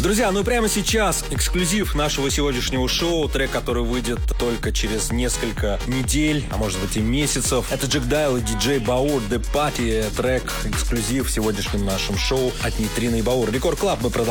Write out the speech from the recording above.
Друзья, ну прямо сейчас эксклюзив нашего сегодняшнего шоу, трек, который выйдет только через несколько недель, а может быть и месяцев. Это Джек Дайл и диджей Баур, The Party, трек эксклюзив в сегодняшнем нашем шоу от Нейтрино и Баур. Рекорд Клаб мы продолжаем.